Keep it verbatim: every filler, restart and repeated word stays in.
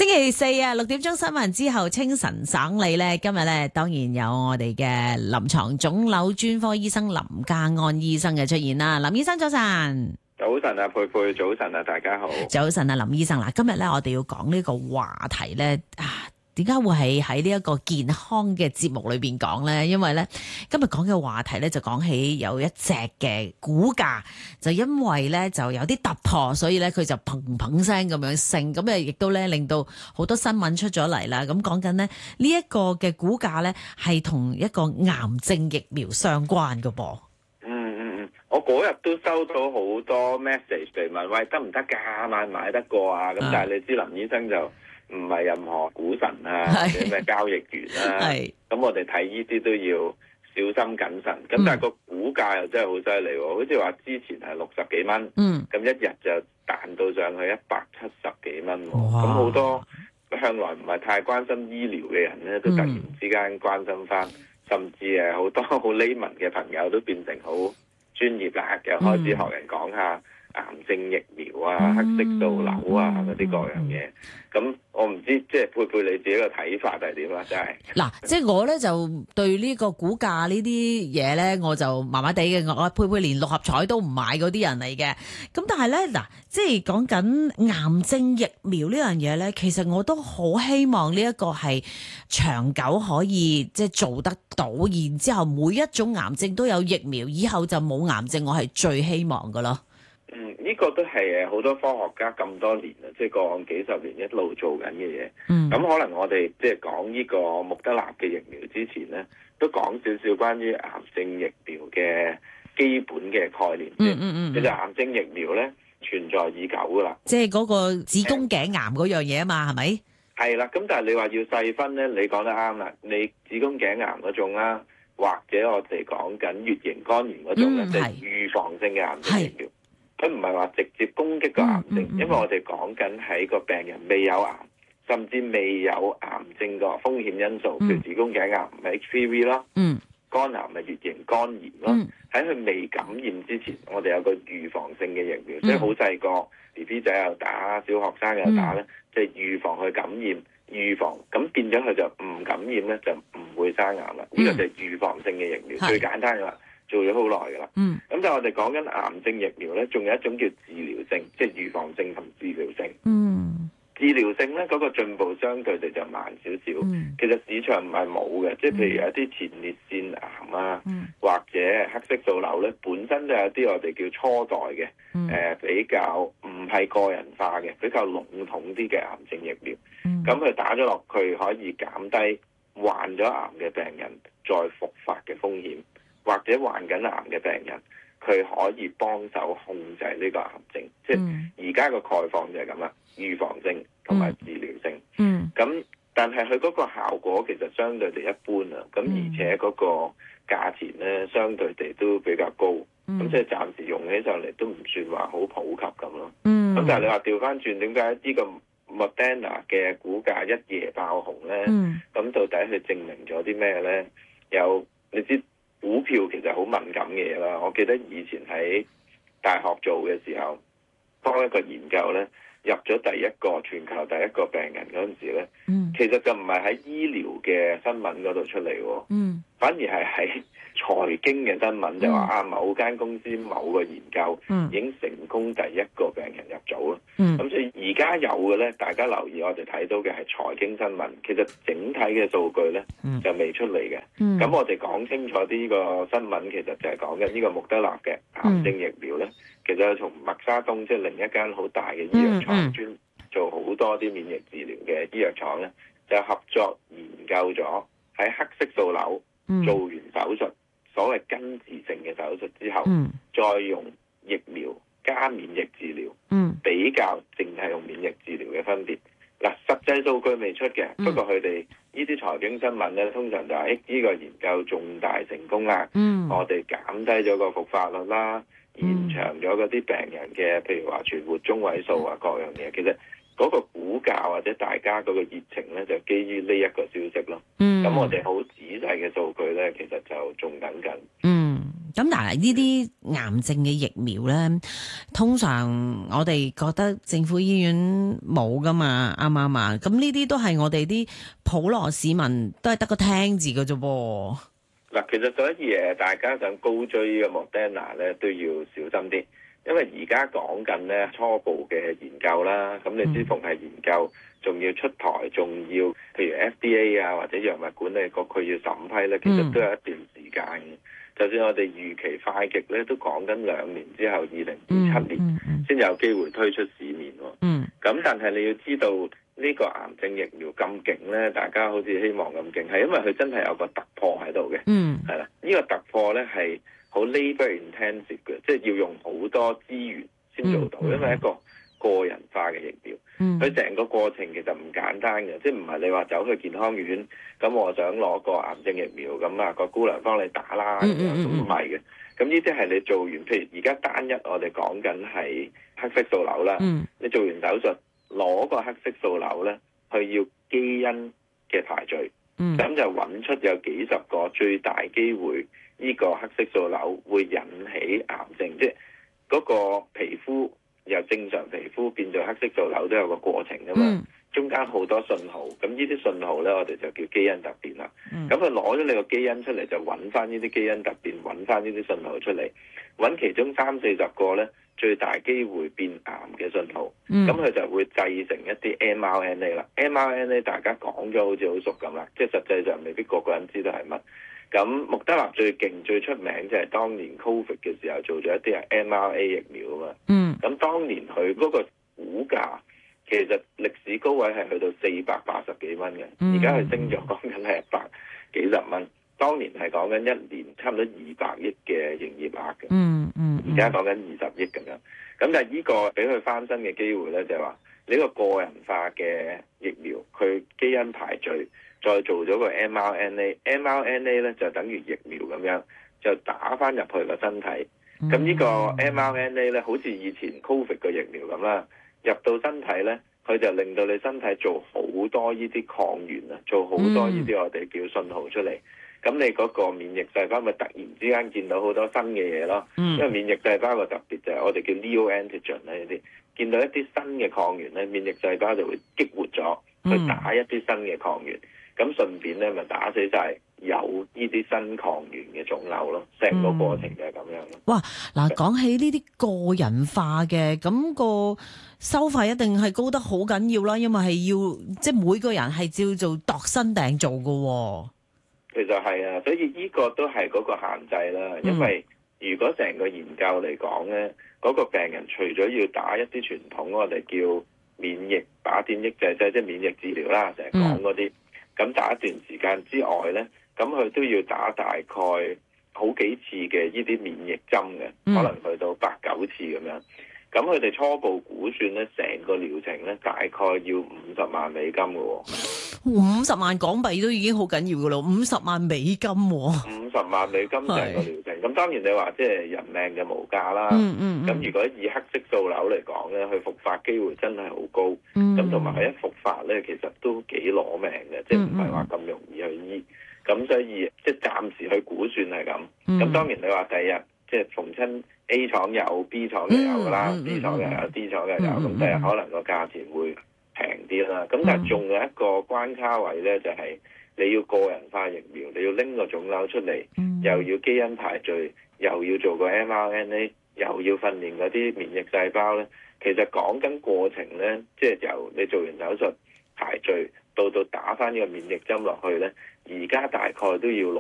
星期四啊，六點鐘新聞之後，清晨省理咧，今日咧當然有我哋嘅臨床腫瘤專科醫生林家安醫生嘅出現啦。林醫生早晨。 早晨啊，佩佩，早晨啊，大家好。 早晨啊，林醫生嗱，今日咧我哋要講呢個話題咧啊。點解會係喺呢一個健康嘅節目裏邊講呢？因為咧今日講嘅話題咧就講起有一隻嘅股價，就因為咧就有啲突破，所以咧佢就砰砰聲咁樣升，咁誒亦都咧令到好多新聞出咗嚟啦。咁講緊咧呢一個嘅股價咧係同一個癌症疫苗相關嘅噃。 嗯嗯嗯，我嗰日都收到好多 message 嚟問，喂，得唔得㗎？買唔買得過啊？咁但係你知林醫生就唔係任何股神啊，或者咩交易員啊，咁我哋睇呢啲都要小心謹慎。咁、嗯、但係個股價又真係好犀利喎，好似話之前係六十幾蚊，咁、嗯、一日就彈到上去一百七十幾蚊喎。咁好多向來唔係太關心醫療嘅人咧，都突然之間關心翻、嗯，甚至誒好多好 layman 嘅朋友都變成好專業啦，又開始學人講下癌症疫苗啊、黑色素瘤啊嗰啲各樣嘢。咁我唔知即係佩佩你自己嘅睇法係點啦，真係嗱，即係我咧就對呢個股價呢啲嘢咧，我就麻麻地嘅。我佩佩連六合彩都唔買嗰啲人嚟嘅。咁但係咧嗱，即係講緊癌症疫苗呢樣嘢咧，其實我都好希望呢一個係長久可以即係做得到，然之後每一種癌症都有疫苗，以後就冇癌症，我係最希望噶咯。 嗯，呢、這個都係誒好多科學家咁多年啦，即係過往幾十年一路做緊嘅嘢。嗯，咁可能我哋即係講呢個穆德納嘅疫苗之前咧，都講少少關於癌症疫苗嘅基本嘅概念先。嗯嗯嗯。其實癌症疫苗咧存在已久噶啦， 即係嗰個子宮頸癌嗰樣嘢啊嘛，係咪？ 係啦，咁但係你話要細分咧，你講得啱啦。你子宮頸癌嗰種啦，或者我哋講緊乙型肝炎嗰種咧，即係預防性嘅癌症疫苗。佢唔係話直接攻擊個癌症，嗯嗯嗯、因為我哋講緊喺個病人未有癌，甚至未有癌症個風險因素，譬如子宮頸癌咪 H P V 咯，嗯、肝癌咪乙型肝炎咯。喺、嗯、佢未感染之前，我哋有個預防性嘅疫苗，即係好細個 B B 仔又打，小學生又打咧，即係預防佢感染，預防咁變咗佢就唔感染咧，就唔會生癌啦。呢、嗯、個就係預防性嘅疫苗，最簡單嘅啦。做咗好耐㗎啦，咁、嗯、但係我哋講緊癌症疫苗咧，仲有一種叫治療性，即係預防性同治療性。嗯，治療性咧嗰、那個進步相對地就慢少少、嗯。其實市場唔係冇嘅，即係譬如有啲前列腺癌啊、嗯，或者黑色素瘤咧，本身都有啲我哋叫初代嘅，誒、嗯呃、比較唔係個人化嘅，比較籠統啲嘅癌症疫苗。咁、嗯、佢打咗落去可以減低患咗癌嘅病人再復發嘅風險。或者患緊癌嘅病人，佢可以幫手控制呢個癌症，嗯、即係而家個概況就係咁啦，預防性同埋治療性。嗯，咁但係佢嗰個效果其實相對地一般啊，咁、嗯、而且嗰個價錢咧相對地都比較高，咁、嗯、即係暫時用起上嚟都唔算話好普及咁咯。嗯，咁但係你話調翻轉，點解呢個 Moderna 嘅股價一夜爆紅咧？嗯，咁到底佢證明咗啲咩咧？有你知。股票其實好敏感嘅嘢啦，我記得以前喺大學做嘅時候，當一個研究咧入咗第一個全球第一個病人嗰陣時咧、嗯，其實就唔係喺醫療嘅新聞嗰度出嚟喎、嗯，反而係喺財經嘅新聞就話、嗯、啊某間公司某個研究已經成功第一個病人入組啦，咁、嗯、所以而家有嘅咧，大家留意我哋睇到嘅係財經新聞，其實整體嘅數據咧、嗯、就未出嚟嘅，咁、嗯、我哋講清楚啲呢個新聞，其實就係講緊呢個穆德納嘅癌症疫苗咧、嗯，其實係從默沙東即係另一間好大嘅醫藥廠專、嗯嗯、做好多啲免疫治療嘅醫藥廠咧，就合作研究咗喺黑色素瘤、嗯、做完手術。所謂根治性嘅手術之後、嗯，再用疫苗加免疫治療、嗯，比較淨係用免疫治療嘅分別。嗱，實際數據未出嘅、嗯，不過佢哋呢啲財經新聞咧，通常就係、是、呢、這個研究重大成功啦、嗯，我哋減低咗個復發率啦，延長咗嗰啲病人嘅，譬如話存活中位數啊，各樣嘢。其實嗰個股價或者大家嗰個熱情咧，就基於呢一個消息咯。咁、嗯、我哋好仔細嘅數據咧，其實就仲等緊。嗯。 咁但係呢啲癌症嘅疫苗咧，通常我哋覺得政府醫院冇噶嘛，啱唔啱啊？咁呢啲都係我哋啲普羅市民都係得個聽字嘅啫噃。 嗱，其實所以誒，大家想高追嘅 Moderna 咧都要小心啲，因為而家講緊咧初步嘅研究啦，咁你知逢係研究，仲要出台，仲要譬如 F D A 啊或者藥物管理局佢要審批咧，其實都有一段時間嘅。嗯、就算我哋預期快極咧，都講緊兩年之後，二零二七年先有機會推出市面喎。嗯，咁但係你要知道呢個癌症疫苗咁勁咧，大家好似希望咁勁，係因為佢真係有個突破喺度嘅。嗯，係啦，呢個突破咧係好 labour intensive 嘅，即係要用好多資源先做到，嗯、因為一個個人化嘅疫苗，佢成、嗯、個過程其實唔簡單嘅，即係唔係你話走去健康院，咁我想攞個癌症疫苗，咁啊個姑娘幫你打啦，咁樣咁唔係嘅，咁呢啲係你做完，譬如而家單一我哋講緊係黑色素瘤啦，嗯、你做完手術攞個黑色素瘤咧，去要基因嘅排序，咁、嗯、就揾出有幾十個最大機會呢個黑色素瘤會引起癌症，即係嗰個皮膚。由正常皮膚變做黑色素瘤都有個過程噶嘛，嗯、中間好多信號，咁呢啲信號咧，我哋就叫基因突變啦。咁佢攞咗你個基因出嚟，就揾翻呢啲基因突變，揾翻呢啲信號出嚟，揾其中三四十個咧最大機會變癌嘅信號，咁佢、嗯、就會製成一啲 M R N A 啦。M R N A 大家講咗好似好熟咁啦，即係實際上未必個個人知道係乜。咁莫德納最勁最出名就係當年 Covid 嘅時候做咗一啲係 M R A 疫苗啊嘛。嗯。咁當年佢嗰個股價其實歷史高位係去到四百八十幾蚊嘅，而家佢升咗講緊係一百幾十蚊。當年係講緊一年差唔多二百億嘅營業額嘅。嗯嗯。而家講緊二十億咁樣。咁但係呢個俾佢翻身嘅機會咧，就係話呢個個人化嘅疫苗，佢基因排序。再做咗個 M R N A，M R N A 咧就等於疫苗咁樣，就打翻入去個身體。咁呢、嗯、個 M R N A 咧，好似以前 Covid 嘅疫苗咁啦，入到身體咧，佢就令到你身體做好多呢啲抗原啊，做好多呢啲我哋叫信號出嚟。咁、嗯、你嗰個免疫細胞咪突然之間見到好多新嘅嘢咯。嗯、因為免疫細胞個特別就係我哋叫 neoantigen 咧，呢啲見到一啲新嘅抗原咧，免疫細胞就會激活咗，去打一啲新嘅抗原。咁順便咧，咪打死晒有呢啲新抗原嘅腫瘤咯，成個過程就係咁樣咯。 哇！嗱，講起呢啲個人化嘅，咁個收費一定係高得好緊要啦，因為係要即係每個人係照做度身訂做嘅。 其實係啊，所以呢個都係嗰個限制啦。因為如果成個研究嚟講咧，嗰個病人除咗要打一啲傳統我哋叫免疫靶點抑制劑，即係免疫治療啦，成日講嗰啲。嗯咁打一段時間之外咧，咁佢都要打大概好幾次嘅呢啲免疫針嘅，嗯、可能去到八九次咁樣。咁佢哋初步估算咧，成個療程咧大概要五十萬美金嘅喎。 五十萬港幣都已經好緊要嘅咯，五十萬美金喎。 五十萬美金成個療程，咁是當然你話即係人命嘅無價啦。嗯嗯。咁、嗯、如果以黑色素瘤嚟講咧，佢復發機會真係好高。咁同埋佢一復發咧，其實都幾攞命嘅，即係唔係話咁容易去醫。咁、嗯、所以即係暫時去估算係咁。咁、嗯、當然你話第日即係逢親 A 廠有 B 廠又有㗎啦、嗯、，B 廠又有 D 廠又有，咁第日可能個價錢會平啲啦。咁、嗯、但係仲有一個關卡位咧，就係、是、你要個人化疫苗，你要拎個腫瘤出嚟，嗯、又要基因排序，又要做個 M R N A， 又要訓練嗰啲免疫細胞咧。其實講緊過程咧，即係由你做完手術排序到到打翻呢個免疫針落去咧，而家大概都要六